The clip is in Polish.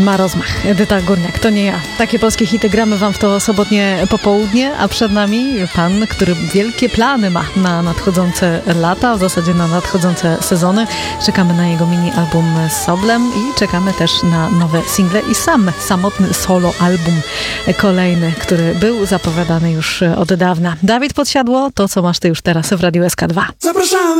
Ma rozmach. Edyta Górniak, to nie ja. Takie polskie hity gramy wam w to sobotnie popołudnie, a przed nami pan, który wielkie plany ma na nadchodzące lata, w zasadzie na nadchodzące sezony. Czekamy na jego mini-album z Soblem i czekamy też na nowe single i samotny solo album kolejny, który był zapowiadany już od dawna. Dawid Podsiadło, to co masz ty już teraz w Radiu SK2. Zapraszamy